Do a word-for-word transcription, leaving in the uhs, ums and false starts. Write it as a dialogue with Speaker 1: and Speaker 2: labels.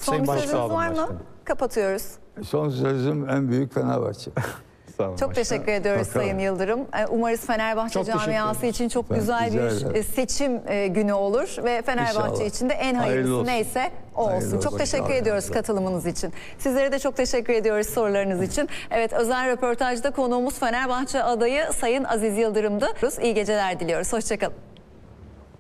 Speaker 1: Son
Speaker 2: Sayın
Speaker 1: bir
Speaker 2: Başkan.
Speaker 1: sözünüz
Speaker 2: Sağ olun
Speaker 1: var mı?
Speaker 2: başkanım.
Speaker 1: Kapatıyoruz.
Speaker 3: Son sözüm en büyük Fenerbahçe.
Speaker 2: Sağ olun
Speaker 1: Çok
Speaker 2: başkanım.
Speaker 1: teşekkür ediyoruz
Speaker 3: Bakalım.
Speaker 1: Sayın Yıldırım. Ee, Umarız Fenerbahçe
Speaker 2: Çok teşekkür
Speaker 1: camiası
Speaker 2: ederiz.
Speaker 1: için çok
Speaker 3: Ben
Speaker 1: güzel
Speaker 3: rica
Speaker 1: bir
Speaker 3: ederim.
Speaker 1: e, seçim e, günü olur ve Fenerbahçe
Speaker 3: İnşallah.
Speaker 1: için de en
Speaker 3: Hayırlı
Speaker 1: hayırlısı
Speaker 3: olsun.
Speaker 1: neyse o
Speaker 3: Hayırlı
Speaker 1: olsun. Çok
Speaker 3: olsun.
Speaker 1: teşekkür
Speaker 3: Sağ olun.
Speaker 1: ediyoruz katılımınız için. Sizlere de çok teşekkür ediyoruz sorularınız için. Evet, özel röportajda konuğumuz Fenerbahçe adayı Sayın Aziz Yıldırım'dı. İyi geceler diliyoruz. Hoşçakalın.